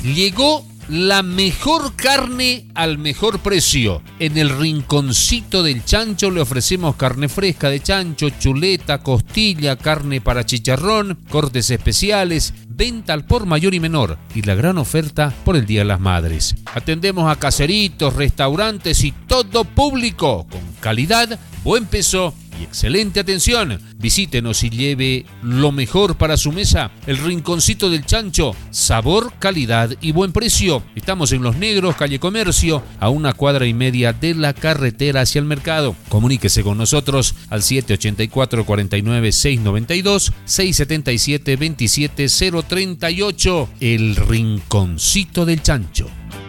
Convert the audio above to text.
Llegó la mejor carne al mejor precio. En el Rinconcito del Chancho le ofrecemos carne fresca de chancho, chuleta, costilla, carne para chicharrón, cortes especiales, venta al por mayor y menor y la gran oferta por el Día de las Madres. Atendemos a caseritos, restaurantes y todo público con calidad, buen peso y excelente atención. Visítenos y lleve lo mejor para su mesa. El Rinconcito del Chancho, sabor, calidad y buen precio. Estamos en Los Negros, calle Comercio, a 1,5 cuadras de la carretera hacia el mercado. Comuníquese con nosotros al 784-49-692, 677-27038. El Rinconcito del Chancho.